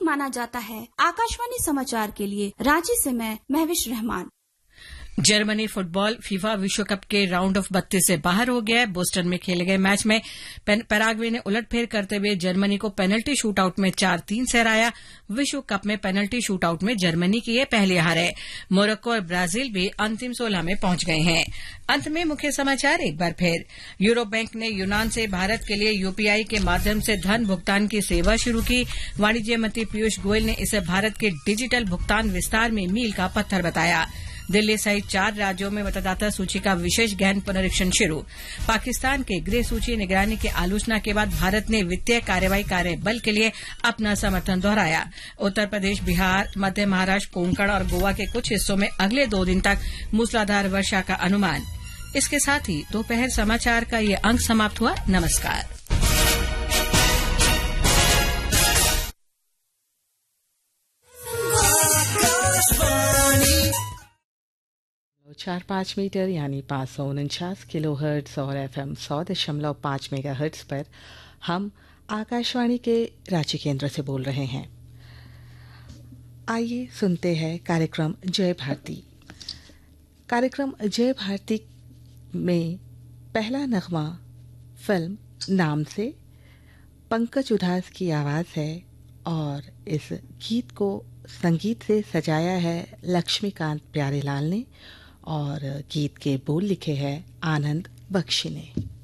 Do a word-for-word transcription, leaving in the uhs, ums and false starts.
माना जाता है। आकाशवाणी समाचार के लिए रांची से मैं Mahwish Rahman. Germany football FIFA विश्व कप के राउंड ऑफ बत्तीस से बाहर हो गया है। बोस्टन में खेले गए मैच में पैराग्वे ने उलटफेर करते हुए जर्मनी को पेनल्टी शूटआउट में चार तीन से हराया। विश्व कप में पेनल्टी शूटआउट में जर्मनी की ये पहली हार है। मोरक्को और ब्राजील भी अंतिम सोलह में पहुंच गए हैं। अंत में मुख्य समाचार एक बार फिर। यूरो बैंक ने यूनान से भारत के लिए यूपीआई के माध्यम से धन भुगतान की सेवा शुरू की। वाणिज्य मंत्री पीयूष गोयल ने इसे भारत के डिजिटल भुगतान विस्तार में मील का पत्थर बताया। दिल्ली सहित चार राज्यों में मतदाता सूची का विशेष गहन पुनरीक्षण शुरू। पाकिस्तान के गृह सूची निगरानी की आलोचना के बाद भारत ने वित्तीय कार्रवाई कार्य बल के लिए अपना समर्थन दोहराया। उत्तर प्रदेश, बिहार, मध्य महाराष्ट्र, कोंकण और गोवा के कुछ हिस्सों में अगले दो दिन तक मूसलाधार वर्षा का अनुमान। इसके साथ ही दोपहर समाचार का ये अंक समाप्त हुआ। नमस्कार। चार पाँच मीटर यानी पाँच सौ उनचास किलो हर्ट्स और एफएम सौ दशमलव पाँच मेगा हर्ट्स पर हम आकाशवाणी के रांची केंद्र से बोल रहे हैं। आइए सुनते हैं कार्यक्रम जय भारती। कार्यक्रम जय भारती में पहला नगमा फिल्म नाम से पंकज उधास की आवाज़ है और इस गीत को संगीत से सजाया है लक्ष्मीकांत प्यारेलाल ने और गीत के बोल लिखे हैं आनंद बख्शी ने।